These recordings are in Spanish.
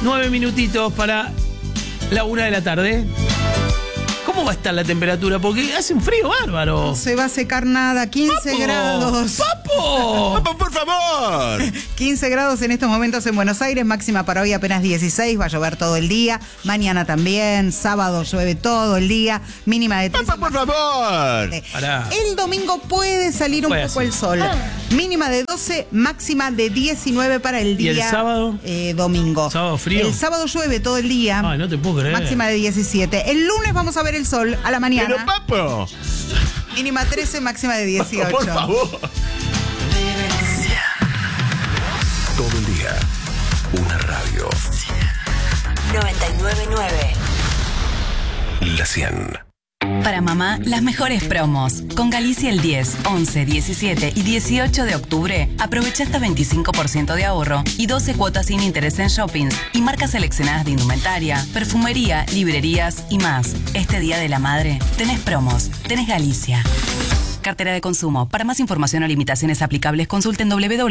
9 minutitos para la 1 de la tarde. ¿Cómo va a estar la temperatura? Porque hace un frío bárbaro. No se va a secar nada, 15 ¡Papo! grados. ¡Papo! ¡Papo, por favor! 15 grados en estos momentos en Buenos Aires, máxima para hoy apenas 16, va a llover todo el día, mañana también, sábado llueve todo el día, mínima de 13. ¡Papo, por favor! Pará. El domingo puede salir un Puede poco ser. el sol, mínima de 12, máxima de 19 para el ¿Y día. el sábado? Domingo. ¿Sábado frío? El sábado llueve todo el día. Ay, no te puedo creer. Máxima de 17. El lunes vamos a ver el sol a la mañana. ¡Pero, papo! Mínima 13, máxima de 18. Por favor. Todo el día, una radio. 99.9. La 100. Para mamá, las mejores promos. Con Galicia el 10, 11, 17 y 18 de octubre, aprovecha hasta 25% de ahorro y 12 cuotas sin interés en shoppings y marcas seleccionadas de indumentaria, perfumería, librerías y más. Este Día de la Madre, tenés promos, tenés Galicia. Cartera de consumo. Para más información o limitaciones aplicables, consulten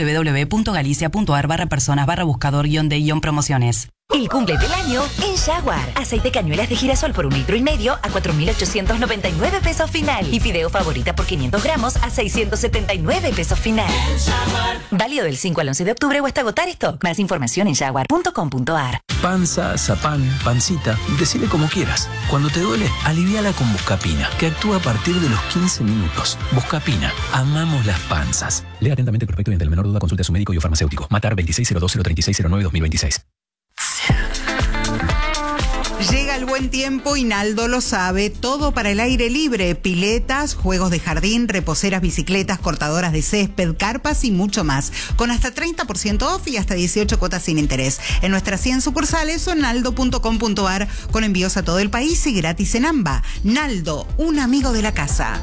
www.galicia.ar/personas/buscador-de-promociones. El cumple del año en Jaguar. Aceite cañuelas de girasol por 1,5 litros a 4.899 pesos final. Y fideo favorita por 500 gramos a 679 pesos final. Válido del 5 al 11 de octubre o hasta agotar stock. Más información en jaguar.com.ar. Panza, zapán, pancita, decile como quieras. Cuando te duele, aliviala con Buscapina, que actúa a partir de los 15 minutos. Buscapina, amamos las panzas. Lea atentamente el prospecto y ante la menor duda consulte a su médico y o farmacéutico. Matar 2602-03609-2026. Llega el buen tiempo y Naldo lo sabe, todo para el aire libre, piletas, juegos de jardín, reposeras, bicicletas, cortadoras de césped, carpas y mucho más, con hasta 30% off y hasta 18 cuotas sin interés. En nuestras 100 sucursales o en naldo.com.ar, con envíos a todo el país y gratis en AMBA. Naldo, un amigo de la casa.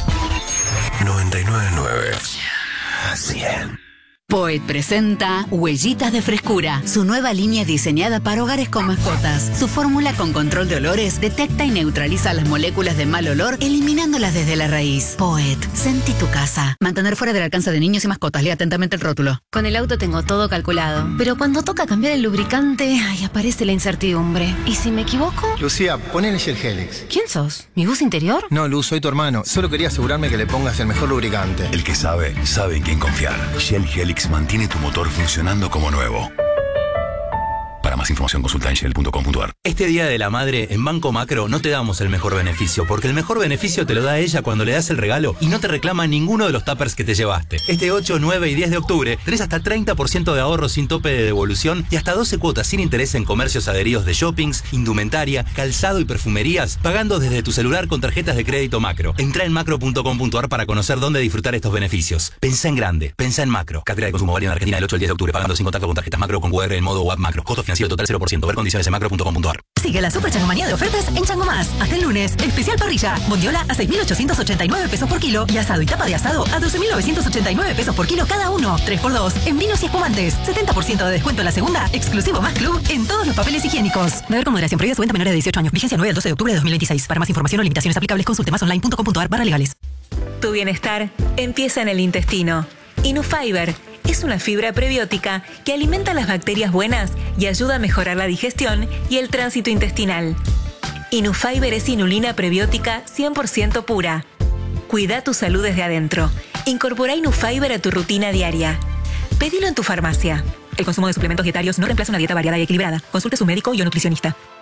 99.9. 100. Poet presenta Huellitas de Frescura, su nueva línea diseñada para hogares con mascotas. Su fórmula con control de olores detecta y neutraliza las moléculas de mal olor, eliminándolas desde la raíz. Poet, sentí tu casa. Mantener fuera del alcance de niños y mascotas. Lea atentamente el rótulo. Con el auto tengo todo calculado, pero cuando toca cambiar el lubricante, aparece la incertidumbre. ¿Y si me equivoco? Lucía, ponele Shell Helix. ¿Quién sos? ¿Mi voz interior? No, Luz, soy tu hermano. Solo quería asegurarme que le pongas el mejor lubricante. El que sabe, sabe en quién confiar. Shell Helix mantiene tu motor funcionando como nuevo. Para más información consulta en shell.com.ar. Este Día de la Madre, en Banco Macro no te damos el mejor beneficio, porque el mejor beneficio te lo da ella cuando le das el regalo y no te reclama ninguno de los tuppers que te llevaste. Este 8, 9 y 10 de octubre tenés hasta 30% de ahorro sin tope de devolución y hasta 12 cuotas sin interés en comercios adheridos de shoppings, indumentaria, calzado y perfumerías, pagando desde tu celular con tarjetas de crédito Macro. Entrá en macro.com.ar para conocer dónde disfrutar estos beneficios. Pensá en grande, pensá en Macro. Cartera de consumo válido en Argentina del 8 al 10 de octubre, pagando sin contacto con tarjetas Macro con QR en modo web Macro. Costo financiero total 0%. Ver condiciones en macro.com.ar. Sigue la super changomanía de ofertas en Chango Más. Hasta el lunes, especial parrilla. Bondiola a 6.889 pesos por kilo y asado y tapa de asado a 12.989 pesos por kilo cada uno. 3x2 en vinos y espumantes. 70% de descuento en la segunda, exclusivo más club en todos los papeles higiénicos. Deber con moderación, prohibida su venta a menores de 18 años. Vigencia 9 al 12 de octubre de 2026. Para más información o limitaciones aplicables, consulte masonline.com.ar/legales. Tu bienestar empieza en el intestino. Inufiber es una fibra prebiótica que alimenta las bacterias buenas y ayuda a mejorar la digestión y el tránsito intestinal. Inufiber es inulina prebiótica 100% pura. Cuida tu salud desde adentro. Incorpora Inufiber a tu rutina diaria. Pedilo en tu farmacia. El consumo de suplementos dietarios no reemplaza una dieta variada y equilibrada. Consulte a su médico y o nutricionista.